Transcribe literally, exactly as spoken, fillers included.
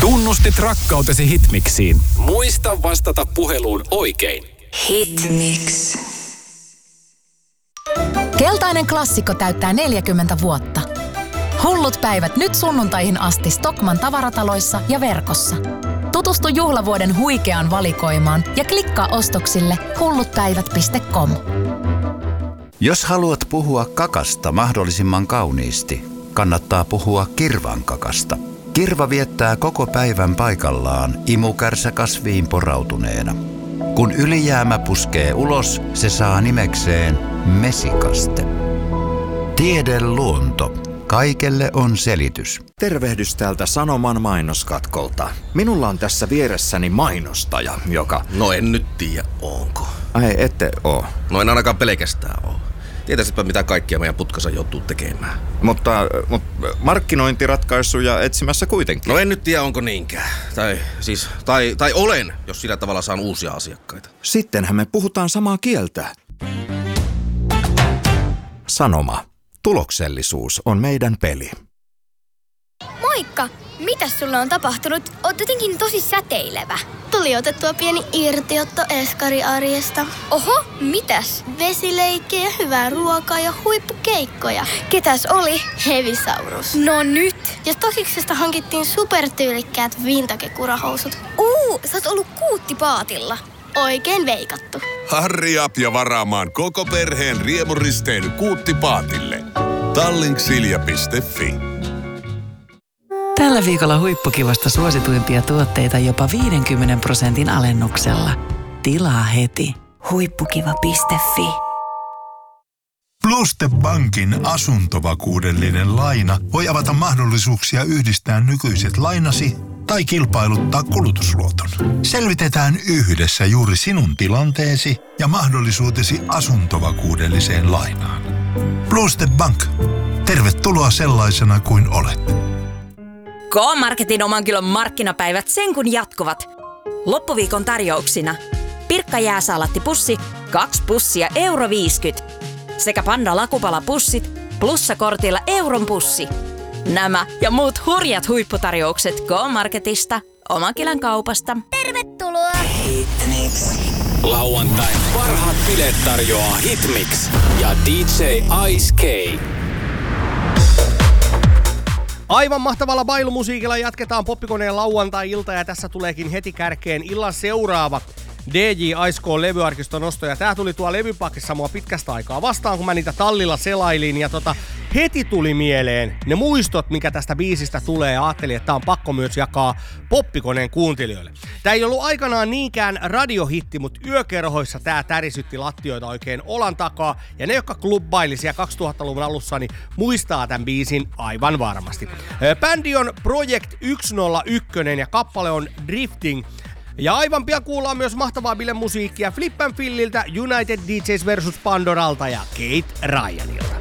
Tunnustit rakkautesi Hitmixiin. Muista vastata puheluun oikein. Hitmix. Keltainen klassikko täyttää neljäkymmentä vuotta. Hullut päivät nyt sunnuntaihin asti Stockmann tavarataloissa ja verkossa. Tutustu juhlavuoden huikeaan valikoimaan ja klikkaa ostoksille hullutpäivät piste com. Jos haluat puhua kakasta mahdollisimman kauniisti, kannattaa puhua kirvan kakasta. Kirva viettää koko päivän paikallaan imukärsä kasviin porautuneena. Kun ylijäämä puskee ulos, se saa nimekseen mesikaste. Tiede luonto. Kaikelle on selitys. Tervehdys täältä Sanoman mainoskatkolta. Minulla on tässä vieressäni mainostaja, joka... No en nyt tiedä, onko. Ai, ette oo. No en ainakaan pelkästään oo. Tietäisitpä mitä kaikkia meidän putkassa joutuu tekemään. Mutta, mutta markkinointiratkaisuja etsimässä kuitenkin. No en nyt tiedä, onko niinkään. Tai siis, tai, tai olen, jos sillä tavalla saan uusia asiakkaita. Sittenhän me puhutaan samaa kieltä. Sanoma. Tuloksellisuus on meidän peli. Moikka! Mitäs sulla on tapahtunut? Oot jotenkin tosi säteilevä. Tuli otettua pieni irtiotto eskariarjesta. Oho, mitäs? Vesileikkejä, hyvää ruokaa ja huippukeikkoja. Ketäs oli? Hevisaurus. No nyt! Ja Tosiksesta hankittiin supertyylikkäät vintage-kurahousut. Uu, sä oot ollut kuuttipaatilla. Oikein veikattu. Harri up ja varaamaan koko perheen riemuristeily kuuttipaatille. Tallink-silja piste fi. Tällä viikolla huippukivasta suosituimpia tuotteita jopa viidenkymmenen prosentin alennuksella. Tilaa heti. huippukiva piste fi. Pluste Bankin asuntovakuudellinen laina voi avata mahdollisuuksia yhdistää nykyiset lainasi tai kilpailuttaa kulutusluoton. Selvitetään yhdessä juuri sinun tilanteesi ja mahdollisuutesi asuntovakuudelliseen lainaan. Pluste Bank. Tervetuloa sellaisena kuin olet. K-Marketin oman kilon markkinapäivät sen kun jatkuvat. Loppuviikon tarjouksina. Pirkka jääsaalattipussi, kaksi pussia euro viisikymmentä. Sekä Panda lakupalapussit, plussakortilla euron pussi. Nämä ja muut hurjat huipputarjoukset K-Marketista, oman kilon kaupasta. Tervetuloa! Hitmix. Lauantain parhaat bileet tarjoaa Hitmix ja D J Ice K. Aivan mahtavalla bailumusiikilla jatketaan Poppikoneen lauantai-ilta ja tässä tuleekin heti kärkeen illan seuraava D J Ice K levyarkiston nosto. Ja tää tuli tuo levypakissa mua pitkästä aikaa vastaan, kun mä niitä tallilla selailin. Ja tota, heti tuli mieleen ne muistot, mikä tästä biisistä tulee. Ja ajattelin, että tää on pakko myös jakaa Poppikoneen kuuntelijoille. Tää ei ollut aikanaan niinkään radiohitti, mutta yökerhoissa tää tärisytti lattioita oikein olan takaa. Ja ne, jotka klubbaili siellä kaksituhattaluvun alussa, niin muistaa tämän biisin aivan varmasti. Bändi on Project yksi nolla yksi ja kappale on Drifting. Ja aivan pian kuullaan myös mahtavaa bilemusiikkia Flip and Philliltä, United D Js versus Pandoralta ja Kate Ryanilta.